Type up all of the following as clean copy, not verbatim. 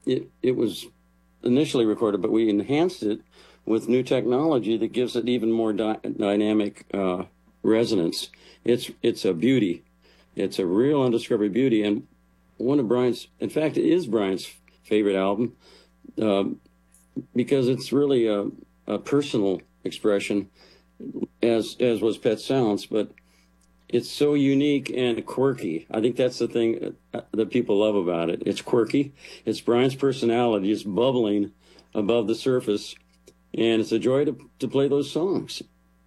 it was initially recorded, but we enhanced it with new technology that gives it even more dynamic resonance. It's a beauty. It's a real undiscovered beauty, and one of Brian's, in fact, it is Brian's favorite album, because it's really a personal expression, as was Pet Sounds, but it's so unique and quirky. I think that's the thing that people love about it. It's quirky. It's Brian's personality is bubbling above the surface, and it's a joy to play those songs.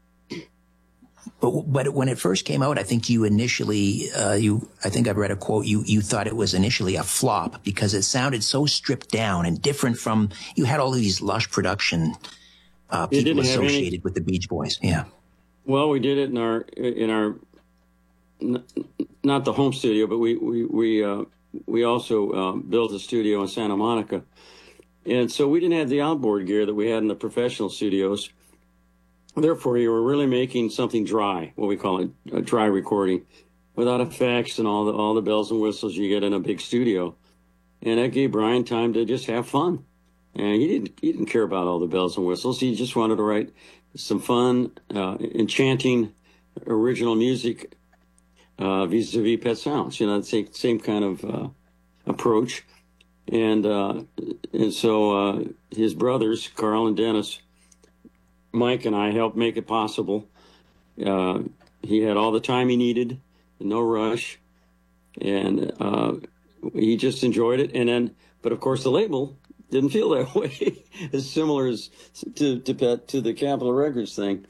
But when it first came out, I think you initially, I think I've read a quote, you thought it was initially a flop because it sounded so stripped down and different from, you had all of these lush production people associated with the Beach Boys. Yeah. Well, we did it in our not the home studio, but we also built a studio in Santa Monica. And so we didn't have the outboard gear that we had in the professional studios. Therefore, you were really making something dry, what we call it, a dry recording, without effects and all the bells and whistles you get in a big studio. And that gave Brian time to just have fun. And he didn't care about all the bells and whistles. He just wanted to write some fun, enchanting, original music vis-a-vis Pet Sounds. You know, the same kind of approach. And so his brothers, Carl and Dennis, Mike and I helped make it possible. He had all the time he needed, no rush, and he just enjoyed it. And then, but of course, the label didn't feel that way, as similar as to the Capitol Records thing.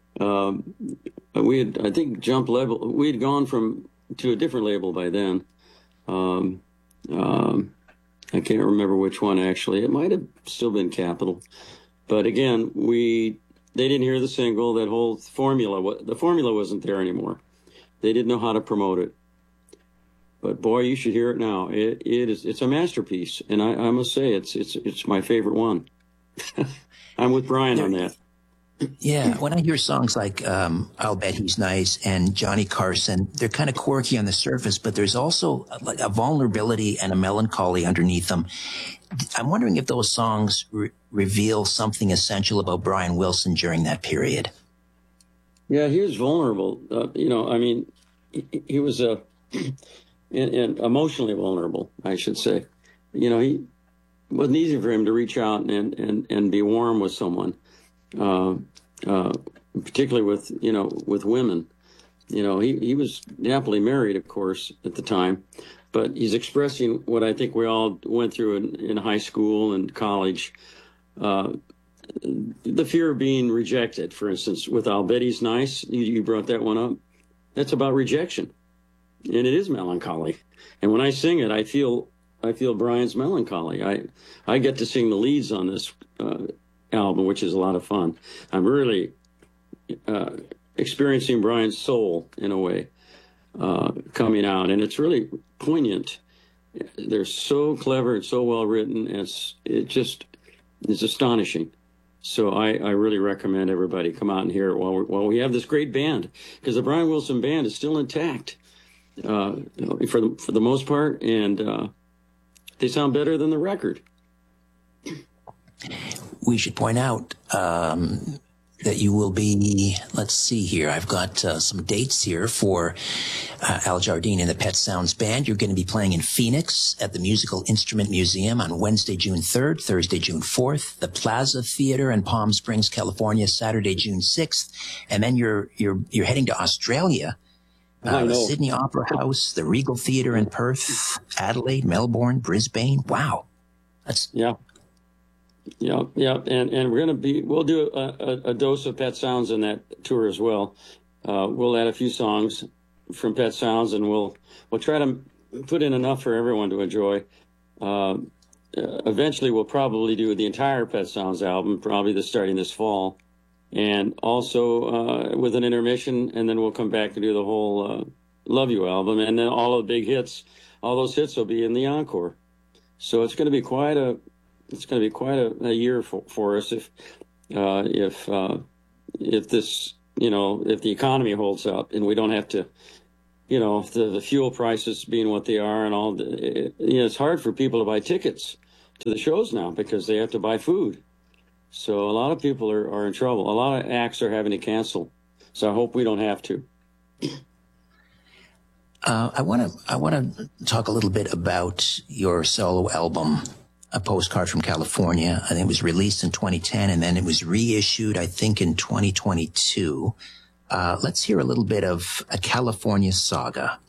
We had, I think, jumped level. We had gone to a different label by then. I can't remember which one actually. It might have still been Capitol, but again, they didn't hear the single. That whole formula, the formula wasn't there anymore. They didn't know how to promote it. But boy, you should hear it now. It's a masterpiece, and I must say it's my favorite one. I'm with Brian on that. Yeah, when I hear songs like I'll Bet He's Nice and Johnny Carson, they're kind of quirky on the surface, but there's also a vulnerability and a melancholy underneath them. I'm wondering if those songs reveal something essential about Brian Wilson during that period. Yeah, he was vulnerable. I mean, he was and emotionally vulnerable, I should say. You know, it wasn't easy for him to reach out and be warm with someone. Particularly with women. You know, he was happily married, of course, at the time, but he's expressing what I think we all went through in high school and college. The fear of being rejected, for instance, with I'll Bet He's Nice, you brought that one up. That's about rejection, and it is melancholy. And when I sing it, I feel Brian's melancholy. I get to sing the leads on this album, which is a lot of fun. I'm really experiencing Brian's soul in a way coming out, and it's really poignant. They're so clever and so well written, and it's astonishing. So I really recommend everybody come out and hear it while we have this great band, because the Brian Wilson band is still intact for the most part, and they sound better than the record. We should point out that you will be, let's see here, I've got some dates here for Al Jardine and the Pet Sounds Band. You're going to be playing in Phoenix at the Musical Instrument Museum on Wednesday, June 3rd, Thursday, June 4th, the Plaza Theater in Palm Springs, California, Saturday, June 6th, and then you're heading to Australia. The Sydney Opera House, the Regal Theater in Perth, Adelaide, Melbourne, Brisbane. Wow. Yeah. Yeah, and we'll do a dose of Pet Sounds in that tour as well. We'll add a few songs from Pet Sounds, and we'll try to put in enough for everyone to enjoy. Eventually, we'll probably do the entire Pet Sounds album, probably starting this fall, and also with an intermission, and then we'll come back and do the whole Love You album, and then all of the big hits. All those hits will be in the encore. So it's going to be quite a year for us if this, if the economy holds up and we don't have to, the fuel prices being what they are and all, it's hard for people to buy tickets to the shows now because they have to buy food. So a lot of people are in trouble. A lot of acts are having to cancel. So I hope we don't have to. I want to talk a little bit about your solo album, A Postcard from California. I think it was released in 2010, and then it was reissued, I think, in 2022. Let's hear a little bit of A California Saga.